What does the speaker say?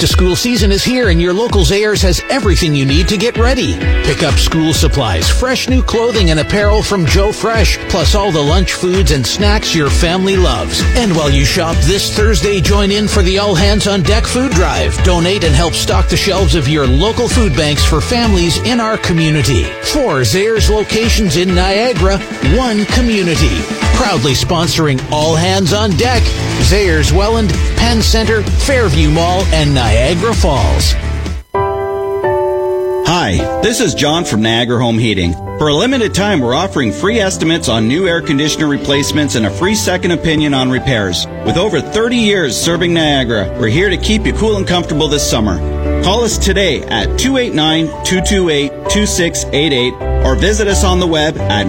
Back-to-school season is here, and your local Zayres has everything you need to get ready. Pick up school supplies, fresh new clothing and apparel from Joe Fresh, plus all the lunch foods and snacks your family loves. And while you shop this Thursday, join in for the All Hands on Deck food drive. Donate and help stock the shelves of your local food banks for families in our community. 4 Zayres locations in Niagara, 1 community. Proudly sponsoring All Hands on Deck, Zayres Welland, Penn Centre, Fairview Mall, and Niagara Falls. Hi, this is John from Niagara Home Heating. For a limited time, we're offering free estimates on new air conditioner replacements and a free second opinion on repairs. With over 30 years serving Niagara, we're here to keep you cool and comfortable this summer. Call us today at 289-228-2688 or visit us on the web at